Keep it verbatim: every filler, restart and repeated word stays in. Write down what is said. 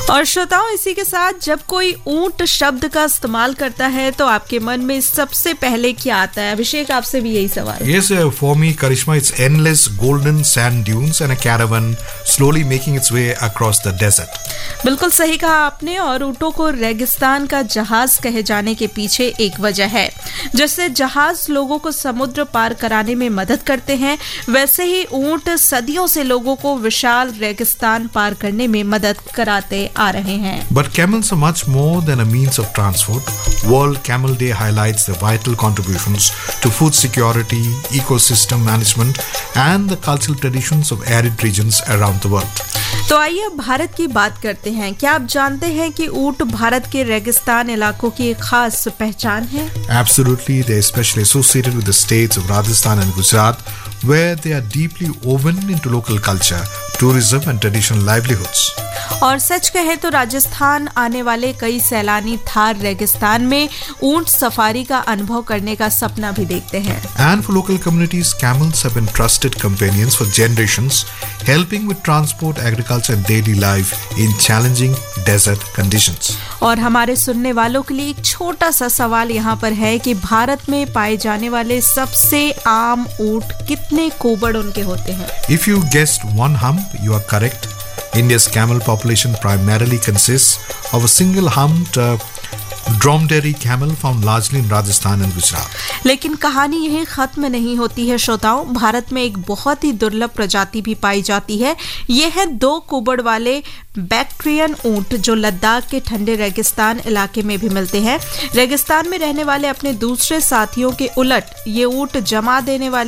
और श्रोताओं, इसी के साथ जब कोई ऊंट शब्द का इस्तेमाल करता है तो आपके मन में सबसे पहले क्या आता है? अभिषेक, आपसे भी यही सवाल। Yes, uh, for me, Karishma, it's endless golden sand dunes and a caravan slowly making its way across the desert. बिल्कुल सही कहा आपने। और ऊंटों को रेगिस्तान का जहाज कहे जाने के पीछे एक वजह है। जैसे जहाज लोगों को समुद्र पार कराने में मदद करते हैं, वैसे ही ऊंट सदियों से लोगों को विशाल रेगिस्तान पार करने में मदद कराते आ रहे हैं। But camels are much more than a means of transport. World Camel Day highlights the vital contributions to food security, ecosystem management, and the cultural traditions of arid regions around the world. तो आइए अब भारत की बात करते हैं। क्या आप जानते हैं कि ऊंट भारत के रेगिस्तान इलाकों की एक खास पहचान है? Absolutely, they are especially associated with the states of Rajasthan and Gujarat, where they are deeply woven into local culture, tourism and traditional livelihoods. और सच कहे तो राजस्थान आने वाले कई सैलानी थार रेगिस्तान में ऊंट सफारी का अनुभव करने का सपना भी देखते हैं। And for local communities, camels have been trusted companions for generations, helping with transport, agriculture and daily life in challenging desert conditions. और हमारे सुनने वालों के लिए एक छोटा सा सवाल यहाँ पर है कि भारत में पाए जाने वाले सबसे आम ऊंट कितने कोबड़ उनके होते हैं? If you guessed one hump, you are correct. India's camel population primarily consists of a single humped uh, dromedary camel found largely in Rajasthan and Gujarat. लेकिन कहानी यही खत्म नहीं होती है श्रोताओं। भारत में एक बहुत ही दुर्लभ प्रजाति भी पाई जाती है। ये है दो कुबड़ वाले बैक्ट्रियन ऊंट, जो लद्दाख के ठंडे रेगिस्तान इलाके में भी मिलते हैं। रेगिस्तान में रहने वाले अपने दूसरे साथियों के उलट ये ऊंट जमा देने वाले